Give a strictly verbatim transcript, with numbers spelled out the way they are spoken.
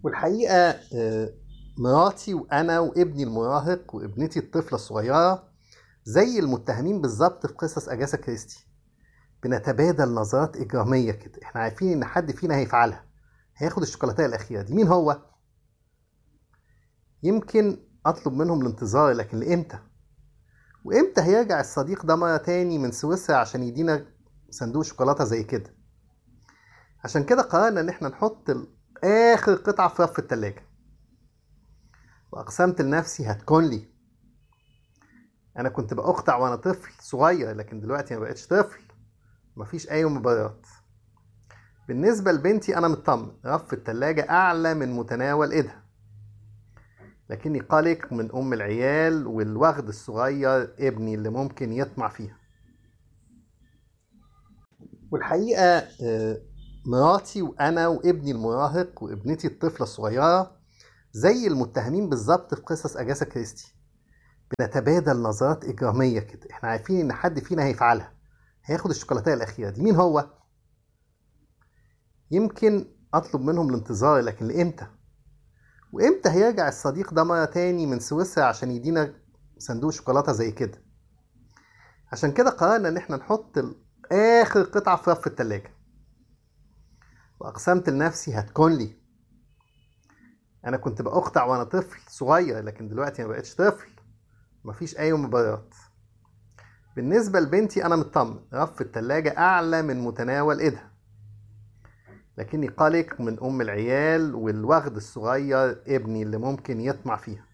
والحقيقة آه، مراتي وأنا وابني المراهق وابنتي الطفلة الصغيرة زي المتهمين بالظبط في قصص أجاسا كريستي. بنتبادل نظرات إجرامية كده، احنا عارفين إن حد فينا هيفعلها، هياخد الشوكولاتة الأخيرة دي. مين هو؟ يمكن أطلب منهم الانتظار، لكن لإمتى؟ وإمتى هيرجع الصديق ده مرة تاني من سويسرا عشان يدينا صندوق شوكولاتة زي كده؟ عشان كده قررنا إن احنا نحط ال- آخر قطعة في رف التلاجة، وأقسمت لنفسي هتكون لي. انا كنت بقطع وانا طفل صغير، لكن دلوقتي ما بقتش طفل. مفيش اي مبررات. بالنسبة لبنتي انا مطمن، رف التلاجة اعلى من متناول ايدها، لكني قلق من ام العيال والوغد الصغير ابني اللي ممكن يطمع فيها. والحقيقة آه، مراتي وانا وابني المراهق وابنتي الطفلة الصغيرة زي المتهمين بالظبط في قصص اجاسا كريستي. بنتبادل نظرات إجرامية كده، احنا عارفين إن حد فينا هيفعلها، هياخد الشوكولاتة الأخيرة دي. مين هو؟ يمكن أطلب منهم الانتظار، لكن لإمتى؟ وإمتى هيرجع الصديق ده مرة تاني من سويسرا عشان يدينا صندوق شوكولاتة زي كده؟ عشان كده قررنا إن احنا نحط ال- آخر قطعة في رف التلاجة، وأقسمت لنفسي هتكون لي. أنا كنت بقطع وأنا طفل صغير، لكن دلوقتي ما بقتش طفل. مفيش أي مبررات. بالنسبة لبنتي أنا مطمن، رف التلاجة أعلى من متناول إيدها، لكني قلق من ام العيال والوغد الصغير ابني اللي ممكن يطمع فيها.